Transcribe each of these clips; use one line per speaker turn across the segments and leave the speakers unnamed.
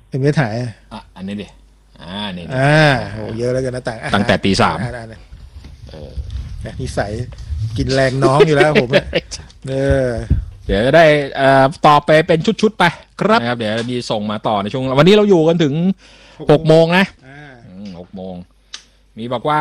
เป็นเม็ดหาย
อันนี้ดินี่
โหเยอะแล้วกันนะ
ตั้งแต่ตี 3
นิสัยกินแรงน้องอยู่แล้วผม
เดี๋ยวจะได้ต่อไปเป็นชุดๆไปนะครับเดี๋ยวมีส่งมาต่อในช่วงวันนี้เราอยู่กันถึง6 โมงนะ6 โมงมีบอกว่า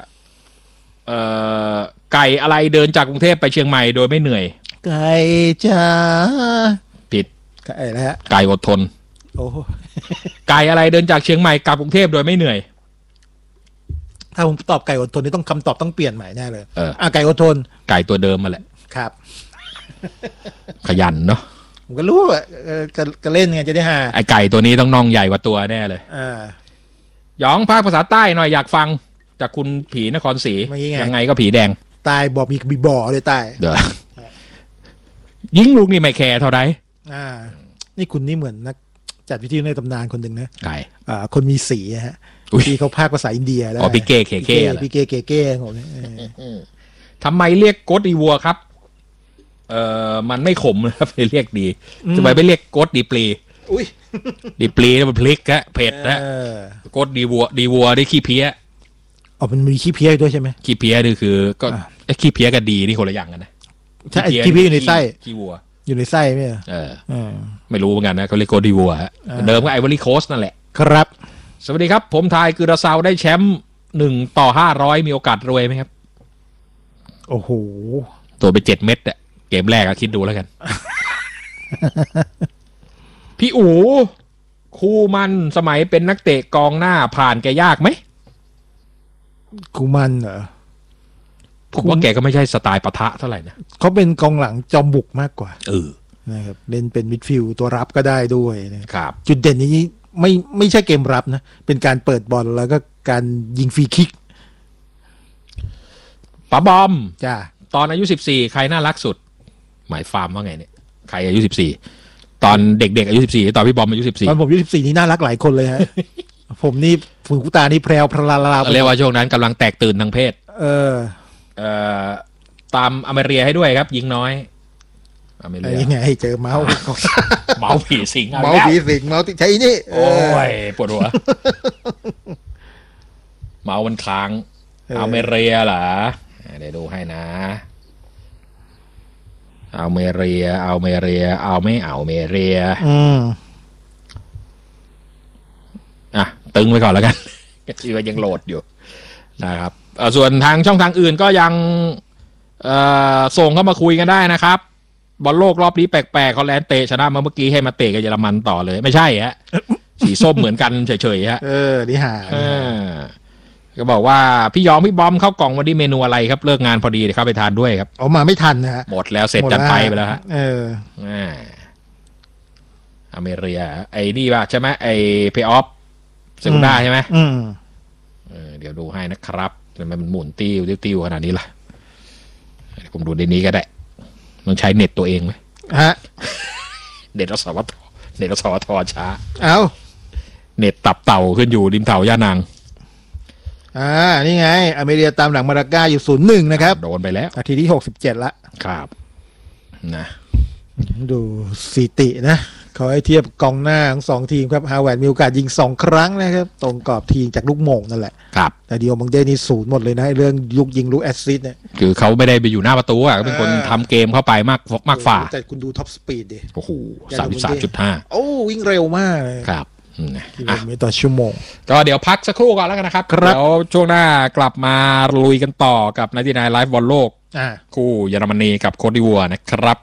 ไก่อะไรเดินจากกรุงเทพไปเชียงใหม่โดยไม่เหนื่อย
ไก่จ้า
ผิด
ไก่แล้ว
ไก่อดทน
โอ้
ไก่อะไรเดินจากเชียงใหม่กลับกรุงเทพโดยไม่เหนื่อย
ถ้าผมตอบไก่อดทนนี่ต้องคำตอบต้องเปลี่ยนใหม่แน่เลยไก่อดทน
ไก่ตัวเดิมมาแหละ
ครับ
ขยันเนาะ
ผมก็รู้ว่าจะเล่นไงจะได้หา
ไอไก่ตัวนี้ต้องน่องใหญ่กว่าตัวแน่เลย
ห
ยองภาคภาษาใต้หน่อยอยากฟังจากคุณผีนครศรียังไงก็ผีแดง
ตายบอกมีบ่อเลยตาย
เดี๋ยวยิงลูกนี่ไม่แคร์เท่าไร
นี่คุณนี่เหมือนนักจัดวิทยุในตำนานคนหนึ่งนะ
ไก่
คนมีสีฮะที่เขาพากภาษาอินเดียได้
พี่เก้เคเก้
พี่เก้เก้ผม
ทำไมเรียกโกดดีวัวครับมันไม่ขมนะครับเรียกดีทำไมไม่เรียกโกดดีปลีดีปลีแล้วมันพลิกฮะเผ็ดนะโกดดีวัวได้ขี้เพี้ย
มันมีขี้เพี้ยด้วยใช่ไหม
ขี้เพี้ยนี่คือก็ขี้เพี้ยกับดีนี่คนละอย่างกันนะ
ใช่ขี้เพี้ยอยู่ในไส้
ขี้วัว
อยู่ในไส้ไหม
ไม่รู้เหมือนกันนะเขาเรียกโกดดีวัวเดิมก็ไอวอรี่โคสต์นั่นแหละ
ครับ
สวัสดีครับผมทายคือราซาวได้แชมป์1/500มีโอกาสรวยไหมครับ
โอ้โห
ตัวไป7 เม็ดอะเกมแรกคิดดูแล้วกัน พี่อู๋คูมันสมัยเป็นนักเตะกองหน้าผ่านแกยากไหม
คูมันเหรอ
ผมว่าแกก็ไม่ใช่สไตล์ปะทะเท่าไหร่นะ
เขาเป็นกองหลังจอมบุกมากกว่านะครับเล่นเป็นมิดฟิลด์ตัวรับก็ได้ด้วย
นะครับ
จุดเด่นนี้ไม่ใช่เกมรับนะเป็นการเปิดบอลแล้วก็การยิงฟรีคิก
ป๋าบอม
จ้า
ตอนอายุ14ใครน่ารักสุดหมายฟาร์มว่าไงเนี่ยใครอายุ14ตอนเด็กๆอายุ14ตอนพี่บอมอายุ14
ตอนผมอายุ14นี่น่ารักหลายคนเลยฮะ ผมนี่ฝุ่นกุตานี่แพรวพลาลา
เรียกว่าช่วงนั้นกำลังแตกตื่นทางเพศตามอเมริกาให้ด้วยครับยิงน้อยอเมริกา
ยังไงเจอเมา
ผีสิง
เมาผีสิงเมาติดใช่นี่
โอ้ยปวดหัวเมามันค้างอเมริกาเหรอเดี๋ยวดูให้นะเอาเมเรียเอาไม่เอาเมเรียตึงไปก่อนแล้วกันที่ว่ายังโหลดอยู่นะครับส่วนทางช่องทางอื่นก็ยังส่งเข้ามาคุยกันได้นะครับบอลโลกรอบนี้แปลกๆฮอลแลนด์เตะชนะมาเมื่อกี้ให้มาเตะกับเยอรมันต่อเลยไม่ใช่ฮะสีส้มเหมือนกันเฉยๆฮะ
นี่หา
ก็บอกว่าพี่ยอมพี่บอมเข้ากล่องวันนี้เมนูอะไรครับเลิกงานพอดีเดี๋ยวเข้าไปทานด้วยครับ
มาไม่ทันนะฮะ
หมดแล้วเสร็จจัดไปแล้วฮะอเมริกาไอ้นี่ป่ะใช่ไหมไอ้เพย์ออฟเซกุนดาใช่ไหมเดี๋ยวดูให้นะครับมันหมุนติ้วขนาดนี้ล่ะผมดูในนี้ก็ได้ต้องใช้เน็ตตัวเองไหม
ฮะ
เน็ตสวทช้าเน็ตตับเต่าขึ้นอยู่ริมเต่าย่านาง
นี่ไงอเมริกาตามหลังมาราก้าอยู่ 0-1 นะครับ
โดนไปแล้ว
นาทีที่67ละ
ครับนะ
ดูสถิตินะเขาให้เทียบกองหน้าของ2ทีมครับฮาวเวิร์ดมีโอกาสยิง2ครั้งนะครับตรงกรอบทีจากลูกโม่งนั่นแหละ
ครับ
แต่เดียวมังเดนี่0หมดเลยนะเรื่องลูกยิงลูกแอสซิสต์เนี่ย
คือเขาไม่ได้ไปอยู่หน้าประตูเป็นคนทำเกมเข้าไปมากฝ่า
แต่คุณดูท็อปสปีดดิ
โอ้โห 33.5
วิ่งเร็วมากเลย
ครับ
กิโลเมตรต่อชั่วโมง
ก็เดี๋ยวพักสักครู่ก่อนแล้วกันนะครับเดี๋ยวช่วงหน้ากลับมาลุยกันต่อกับ99ไลฟ์บอลโลกคู่เยอรมนีกับโคตดิวัวนะครับ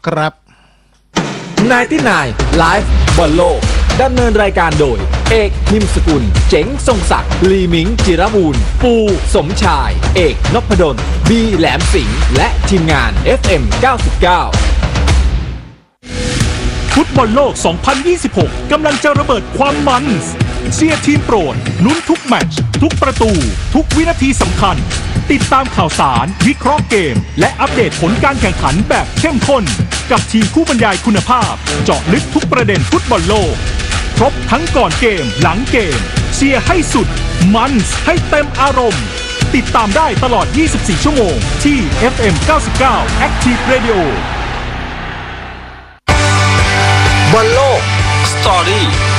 99ไลฟ์บอลโลกดำเนินรายการโดยเอกนิมสกุลเจ๋งทรงศักดิ์ลีมิงจิรบูรณ์ปูสมชายเอกนพดลบีแหลมสิงห์และทีมงาน FM 99
ฟุตบอลโลก 2026 กำลังจะระเบิดความมันเชียร์ทีมโปรดลุ้นทุกแมตช์ทุกประตูทุกวินาทีสำคัญติดตามข่าวสารวิเคราะห์เกมและอัปเดตผลการแข่งขันแบบเข้มข้นกับทีมผู้บรรยายคุณภาพเจาะลึกทุกประเด็นฟุตบอลโลกครบทั้งก่อนเกมหลังเกมเชียร์ให้สุดมันให้เต็มอารมณ์ติดตามได้ตลอด 24 ชั่วโมงที่ FM 99 Active Radio
บอลโลกสตอรี่